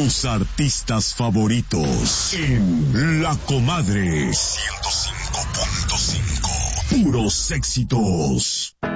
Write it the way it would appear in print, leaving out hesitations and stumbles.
tus artistas favoritos en La Comadre 105.5. Puros éxitos.